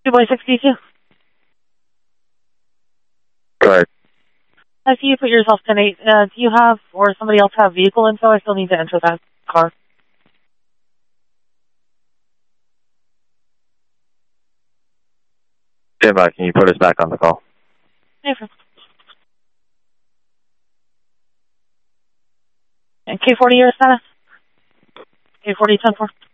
2x62. Go ahead. I see you put yourself 10-8. Do you have, or somebody else have vehicle info? I still need to enter that car. Stand by. Can you put us back on the call? Hey, and K40 your status? K40 10-4.